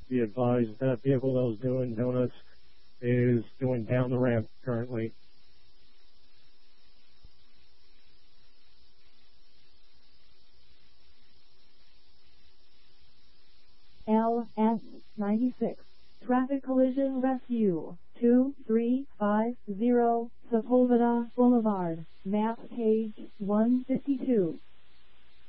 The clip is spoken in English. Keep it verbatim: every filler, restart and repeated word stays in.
Be advised that vehicle that was doing donuts is going down the ramp currently. L S ninety-six, Traffic Collision Rescue, two three five zero, Sepulveda Boulevard, map page one fifty-two.